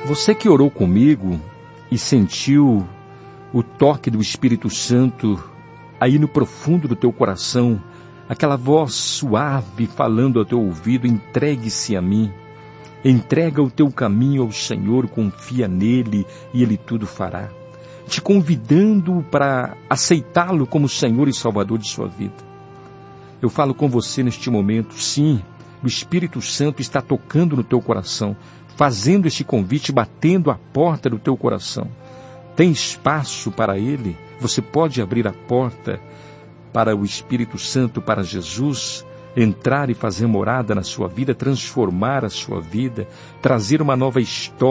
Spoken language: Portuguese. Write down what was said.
Você que orou comigo e sentiu o toque do Espírito Santo aí no profundo do teu coração, aquela voz suave falando ao teu ouvido: entregue-se a mim, entrega o teu caminho ao Senhor, confia nele e ele tudo fará. Te convidando para aceitá-lo como Senhor e Salvador de sua vida. Eu falo com você neste momento, sim, o Espírito Santo está tocando no teu coração, fazendo este convite, batendo a porta do teu coração. Tem espaço para ele? Você pode abrir a porta para o Espírito Santo, para Jesus, entrar e fazer morada na sua vida, transformar a sua vida, trazer uma nova história